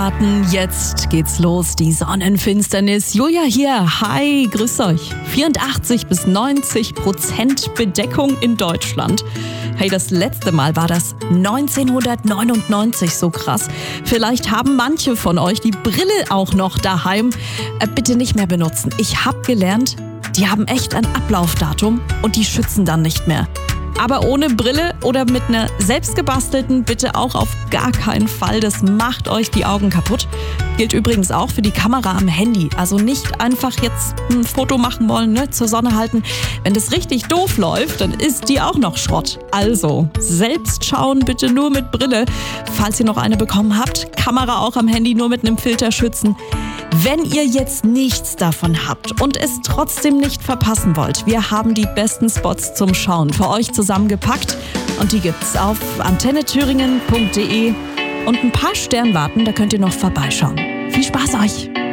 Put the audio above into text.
Jetzt geht's los, die Sonnenfinsternis. Julia hier, hi, grüß euch. 84-90% Bedeckung in Deutschland. Hey, das letzte Mal war das 1999, so krass. Vielleicht haben manche von euch die Brille auch noch daheim. Bitte nicht mehr benutzen. Ich habe gelernt, die haben echt ein Ablaufdatum und die schützen dann nicht mehr. Aber ohne Brille oder mit einer selbstgebastelten bitte auch auf gar keinen Fall. Das macht euch die Augen kaputt. Gilt übrigens auch für die Kamera am Handy. Also nicht einfach jetzt ein Foto machen wollen, zur Sonne halten. Wenn das richtig doof läuft, dann ist die auch noch Schrott. Also selbst schauen bitte nur mit Brille. Falls ihr noch eine bekommen habt, Kamera auch am Handy nur mit einem Filter schützen. Wenn ihr jetzt nichts davon habt und es trotzdem nicht verpassen wollt, wir haben die besten Spots zum Schauen für euch zusammengepackt und die gibt's auf antennethüringen.de und ein paar Sternwarten, da könnt ihr noch vorbeischauen. Viel Spaß euch!